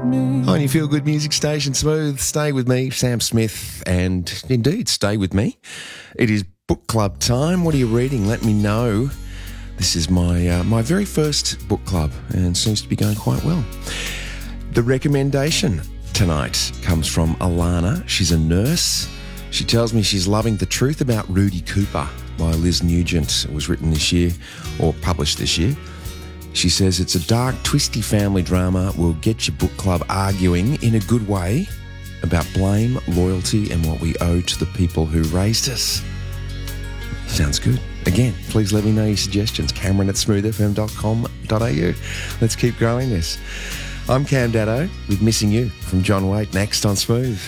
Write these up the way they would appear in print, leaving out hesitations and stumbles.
On your feel-good music station, Smooth, stay with me, Sam Smith, and indeed, stay with me. It is book club time. What are you reading? Let me know. This is my very first book club and seems to be going quite well. The recommendation tonight comes from Alana. She's a nurse. She tells me she's loving The Truth About Rudy Cooper by Liz Nugent. It was written this year, or published this year. She says it's a dark, twisty family drama. Will get your book club arguing in a good way about blame, loyalty, and what we owe to the people who raised us. Sounds good. Again, please let me know your suggestions. Cameron@smoothfm.com.au. Let's keep growing this. I'm Cam Daddo with Missing You from John Waite, next on Smooth.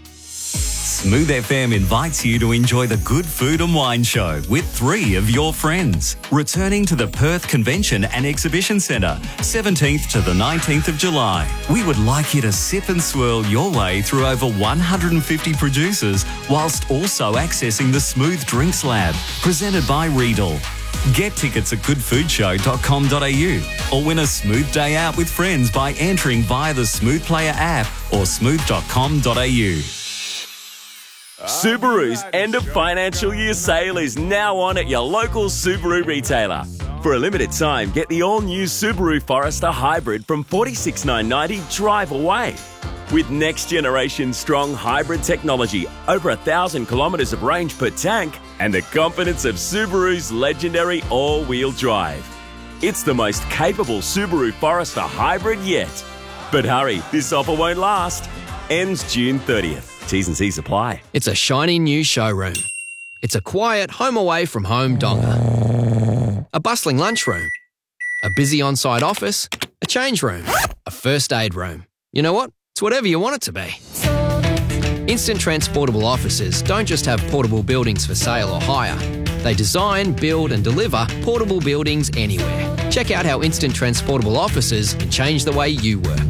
Smooth FM invites you to enjoy the Good Food and Wine Show with 3 of your friends. Returning to the Perth Convention and Exhibition Centre, 17th to the 19th of July. We would like you to sip and swirl your way through over 150 producers whilst also accessing the Smooth Drinks Lab, presented by Riedel. Get tickets at goodfoodshow.com.au or win a smooth day out with friends by entering via the Smooth Player app or smooth.com.au. Subaru's end of financial year sale is now on at your local Subaru retailer. For a limited time, get the all-new Subaru Forester Hybrid from $46,990 drive away. With next-generation strong hybrid technology, over 1,000 kilometres of range per tank, and the confidence of Subaru's legendary all-wheel drive. It's the most capable Subaru Forester Hybrid yet. But hurry, this offer won't last. Ends June 30th. T's and C's apply. It's a shiny new showroom. It's a quiet home away from home donga. A bustling lunchroom. A busy on-site office. A change room. A first aid room. You know what? It's whatever you want it to be. Instant Transportable Offices don't just have portable buildings for sale or hire. They design, build and deliver portable buildings anywhere. Check out how Instant Transportable Offices can change the way you work.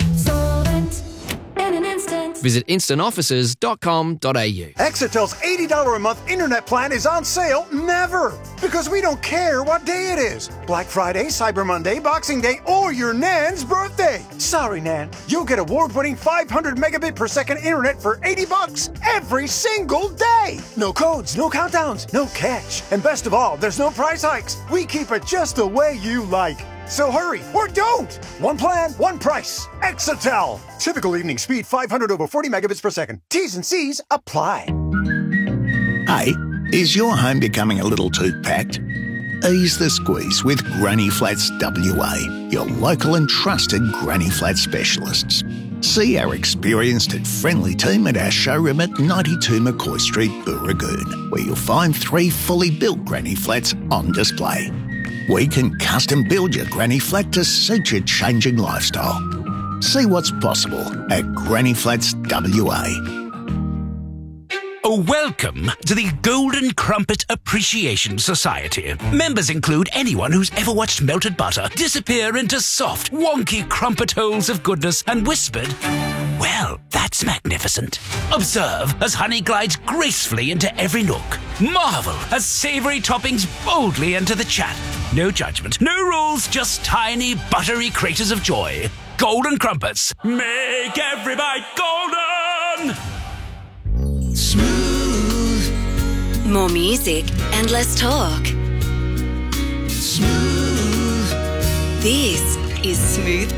Visit instantoffices.com.au. Exetel's $80 a month internet plan is on sale never, because we don't care what day it is. Black Friday, Cyber Monday, Boxing Day, or your Nan's birthday. Sorry, Nan. You'll get award-winning 500 megabit per second internet for $80 every single day. No codes, no countdowns, no catch. And best of all, there's no price hikes. We keep it just the way you like. So hurry, or don't! One plan, one price. Exetel. Typical evening speed 500 over 40 megabits per second. T's and C's apply. Hey, is your home becoming a little too packed? Ease the squeeze with Granny Flats WA, your local and trusted Granny Flat specialists. See our experienced and friendly team at our showroom at 92 McCoy Street, Booragoon, where you'll find 3 fully built Granny Flats on display. We can custom build your granny flat to suit your changing lifestyle. See what's possible at Granny Flats WA. Welcome to the Golden Crumpet Appreciation Society. Members include anyone who's ever watched melted butter disappear into soft, wonky crumpet holes of goodness and whispered, "Well, that's magnificent." Observe as honey glides gracefully into every nook. Marvel as savoury toppings boldly enter the chat. No judgment, no rules, just tiny, buttery craters of joy. Golden Crumpets. Make every bite golden! Smooth. More music and less talk. Smooth. This is Smooth